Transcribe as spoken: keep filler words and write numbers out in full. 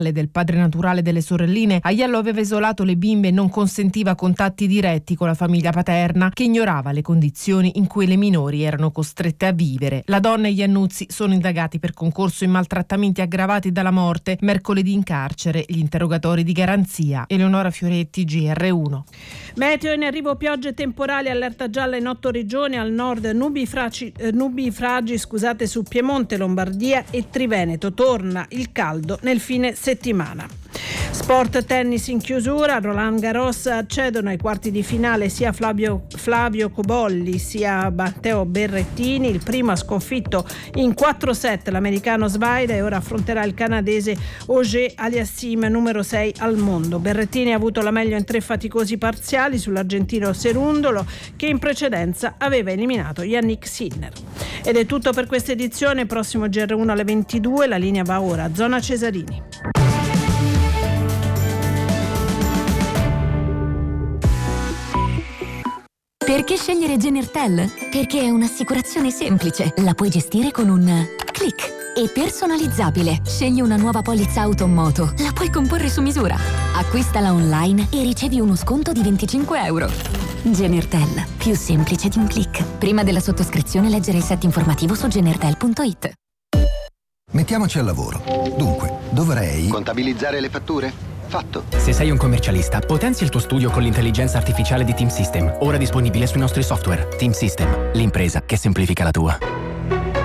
del padre naturale delle sorelline, Aiello aveva isolato le bimbe e non consentiva contatti diretti con la famiglia paterna, che ignorava le condizioni in cui le minori erano costrette a vivere. La donna e Iannuzzi sono indagati per concorso in maltrattamenti aggravati dalla morte. Mercoledì in carcere gli interrogatori di garanzia. Eleonora Fioretti, G R uno. Meteo in arrivo, piogge temporali, allerta gialla in otto regioni, al nord nubifragi, eh, nubifragi scusate, su Piemonte, Lombardia e Triveneto. Torna il caldo nel fine settimana. settimana. Sport, tennis in chiusura, Roland Garros accedono ai quarti di finale sia Flavio, Flavio Cobolli sia Matteo Berrettini. Il primo ha sconfitto in quattro set l'americano Svaida e ora affronterà il canadese Auger Aliassime, numero sei al mondo. Berrettini ha avuto la meglio in tre faticosi parziali sull'argentino Cerundolo, che in precedenza aveva eliminato Yannick Sinner. Ed è tutto per questa edizione. Prossimo G R uno alle ventidue. La linea va ora a Zona Cesarini. Perché scegliere Genertel? Perché è un'assicurazione semplice, la puoi gestire con un click e personalizzabile. Scegli una nuova polizza auto o moto, la puoi comporre su misura. Acquistala online e ricevi uno sconto di venticinque euro. Genertel, più semplice di un click. Prima della sottoscrizione leggere il set informativo su genertel punto it. Mettiamoci al lavoro. Dunque, dovrei contabilizzare le fatture? Fatto. Se sei un commercialista, potenzia il tuo studio con l'intelligenza artificiale di Team System, ora disponibile sui nostri software. Team System, l'impresa che semplifica la tua.